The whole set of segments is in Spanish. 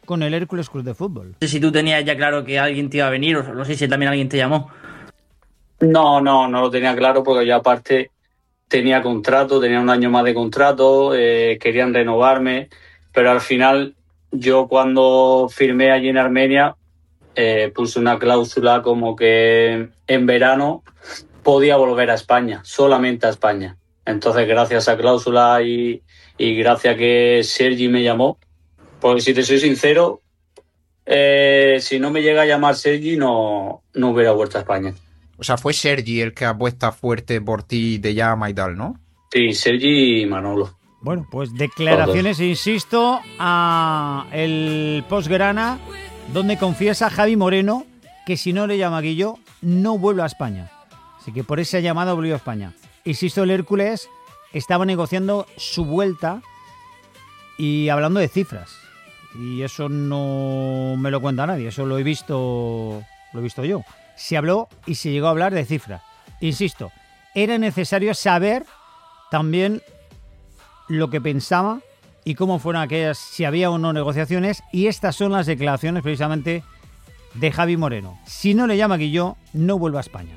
con el Hércules Club de Fútbol. No sé si tú tenías ya claro que alguien te iba a venir, o no sé si también alguien te llamó. No lo tenía claro porque yo aparte tenía contrato, tenía un año más de contrato, querían renovarme, pero al final yo cuando firmé allí en Armenia puse una cláusula como que en verano podía volver a España, solamente a España. Entonces, gracias a esa cláusula y gracias a que Sergi me llamó, porque si te soy sincero, si no me llega a llamar Sergi, no hubiera vuelto a España. O sea, fue Sergi el que apuesta fuerte por ti, te llama y tal, ¿no? Sí, Sergi y Manolo. Bueno, pues declaraciones, insisto, a el Postgrana, donde confiesa Javi Moreno que si no le llama Guillo, no vuelve a España. Así que por esa llamada volvió a España. Insisto, el Hércules estaba negociando su vuelta y hablando de cifras. Y eso no me lo cuenta nadie, eso lo he visto yo. Se habló y se llegó a hablar de cifras. Insisto, era necesario saber también lo que pensaba y cómo fueron aquellas, si había o no negociaciones, y estas son las declaraciones precisamente de Javi Moreno. Si no le llama Guillo, no vuelve a España.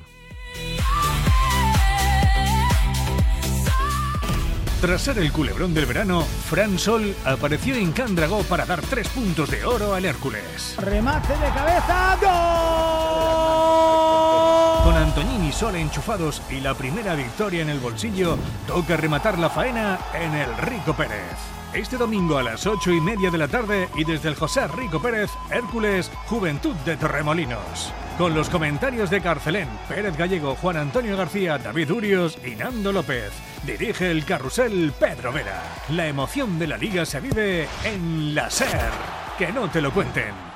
Tras ser el culebrón del verano, Fran Sol apareció en Can Dragó para dar 3 puntos de oro al Hércules. Remate de cabeza, ¡gol! Con Antoñín y Sol enchufados y la primera victoria en el bolsillo, toca rematar la faena en el Rico Pérez. Este domingo a las 8:30 de la tarde y desde el José Rico Pérez, Hércules, Juventud de Torremolinos. Con los comentarios de Carcelén, Pérez Gallego, Juan Antonio García, David Urios y Nando López. Dirige el carrusel Pedro Vera. La emoción de la liga se vive en la SER. Que no te lo cuenten.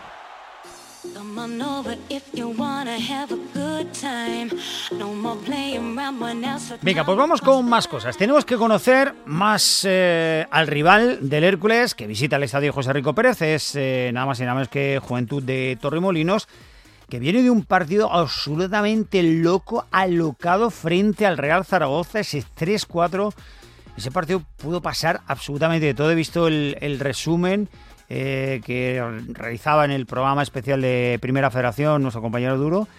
Venga, pues vamos con más cosas. Tenemos que conocer más al rival del Hércules que visita el estadio José Rico Pérez. Es nada más y nada menos que Juventud de Torremolinos, que viene de un partido absolutamente loco, alocado frente al Real Zaragoza, ese 3-4. Ese partido pudo pasar absolutamente de todo. He visto el resumen que realizaba en el programa especial de Primera Federación nuestro compañero Duro,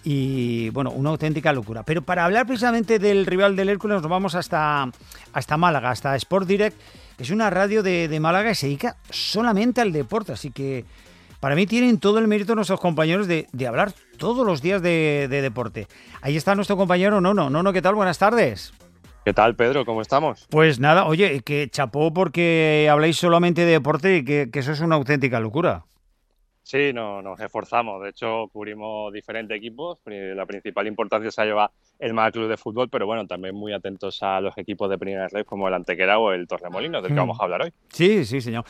y bueno, una auténtica locura. Pero para hablar precisamente del rival del Hércules nos vamos hasta Málaga, hasta Sport Direct, que es una radio de Málaga que se dedica solamente al deporte, así que para mí tienen todo el mérito nuestros compañeros de hablar todos los días de deporte. Ahí está nuestro compañero Nono. Nono, ¿qué tal? Buenas tardes. ¿Qué tal, Pedro? ¿Cómo estamos? Pues nada, oye, que chapó porque habláis solamente de deporte y que eso es una auténtica locura. Sí, nos esforzamos. De hecho, cubrimos diferentes equipos. La principal importancia se lleva el Málaga Club de Fútbol, pero bueno, también muy atentos a los equipos de Primera Red como el Antequera o el Torremolinos, del que vamos a hablar hoy. Sí, señor.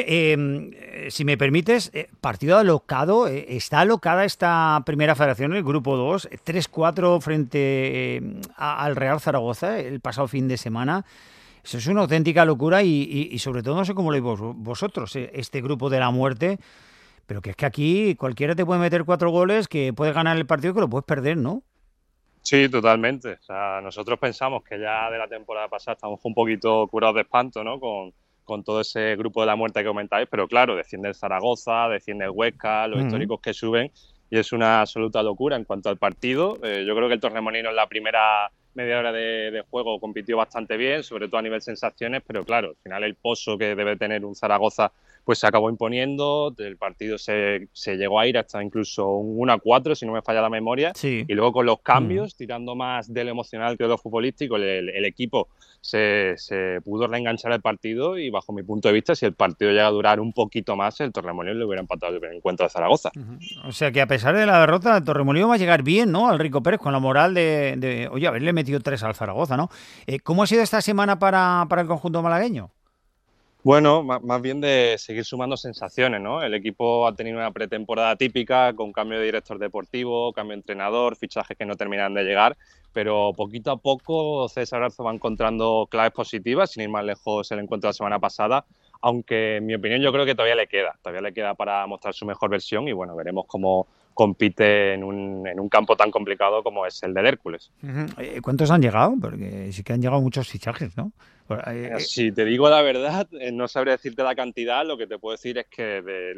Oye, si me permites, partido alocado. Está alocada esta Primera Federación, el Grupo 2, 3-4 frente al Real Zaragoza el pasado fin de semana. Eso es una auténtica locura y sobre todo no sé cómo lo veis vosotros, este grupo de la muerte. Pero que es que aquí cualquiera te puede meter 4 goles, que puedes ganar el partido, que lo puedes perder, ¿no? Sí, totalmente. O sea, nosotros pensamos que ya de la temporada pasada estamos un poquito curados de espanto, ¿no? Con todo ese grupo de la muerte que comentáis, pero claro, desciende el Zaragoza, desciende el Huesca, los históricos que suben, y es una absoluta locura en cuanto al partido. Yo creo que el Torremolinos en la primera media hora de juego compitió bastante bien, sobre todo a nivel sensaciones, pero claro, al final el pozo que debe tener un Zaragoza pues se acabó imponiendo, el partido se llegó a ir hasta incluso un 1-4, si no me falla la memoria, sí. Y luego con los cambios, tirando más de lo emocional que de lo futbolístico, el equipo se pudo reenganchar al partido y bajo mi punto de vista, si el partido llega a durar un poquito más, el Torremolinos le hubiera empatado el encuentro de Zaragoza. O sea que a pesar de la derrota, el Torremolinos va a llegar bien, ¿no? Al Rico Pérez, con la moral de oye, haberle metido 3 al Zaragoza, ¿no? ¿Cómo ha sido esta semana para el conjunto malagueño? Bueno, más bien de seguir sumando sensaciones, ¿no? El equipo ha tenido una pretemporada típica con cambio de director deportivo, cambio de entrenador, fichajes que no terminan de llegar, pero poquito a poco César Arzo va encontrando claves positivas, sin ir más lejos el encuentro de la semana pasada, aunque en mi opinión yo creo que todavía le queda para mostrar su mejor versión y bueno, veremos cómo compite en un campo tan complicado como es el del Hércules. ¿Cuántos han llegado? Porque sí que han llegado muchos fichajes, ¿no? Si te digo la verdad, no sabré decirte la cantidad, lo que te puedo decir es que de